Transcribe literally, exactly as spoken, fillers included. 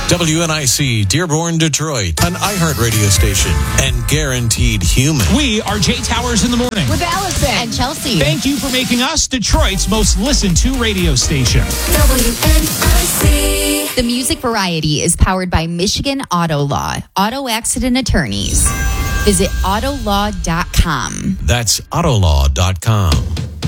W N I C, Dearborn, Detroit, an iHeart radio station, and Guaranteed Human. We are Jay Towers in the morning. With Allison and Chelsea. Thank you for making us Detroit's most listened to radio station. W N I C. The music variety is powered by Michigan Auto Law, auto accident attorneys. Visit autolaw dot com. That's autolaw dot com.